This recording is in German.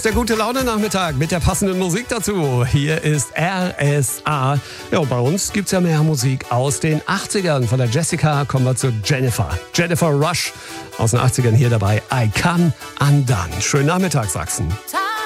Der gute Laune-Nachmittag mit der passenden Musik dazu. Hier ist RSA. Ja, und bei uns gibt's ja mehr Musik aus den 80ern. Von der Jessica kommen wir zu Jennifer. Jennifer Rush aus den 80ern hier dabei. I Come Undone. Schönen Nachmittag, Sachsen.